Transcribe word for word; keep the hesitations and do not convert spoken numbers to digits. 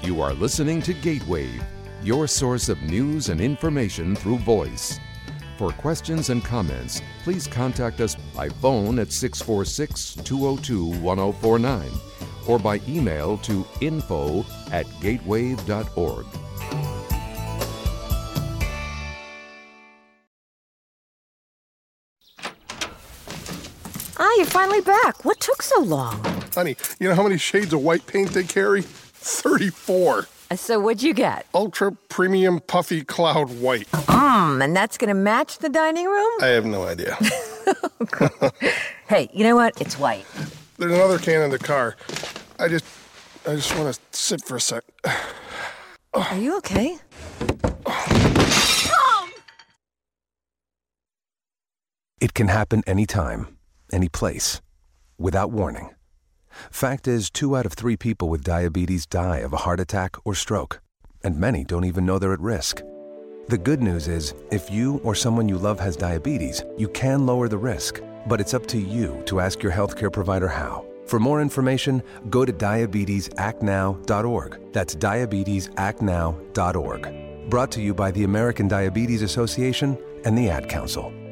You are listening to Gatewave, your source of news and information through voice. For questions and comments, please contact us by phone at six four six, two zero two, one zero four nine or by email to info at gatewave dot org. Ah, you're finally back. What took so long? Honey, you know how many shades of white paint they carry? thirty-four. So what'd you get? Ultra Premium Puffy Cloud White. Mmm, and that's gonna match the dining room? I have no idea. Hey, you know what? It's white. There's another can in the car. I just, I just want to sit for a sec. Are you okay? It can happen anytime, any place, without warning. Fact is, two out of three people with diabetes die of a heart attack or stroke, and many don't even know they're at risk. The good news is, if you or someone you love has diabetes, you can lower the risk, but it's up to you to ask your healthcare provider how. For more information, go to diabetes act now dot org. That's diabetes act now dot org. Brought to you by the American Diabetes Association and the Ad Council.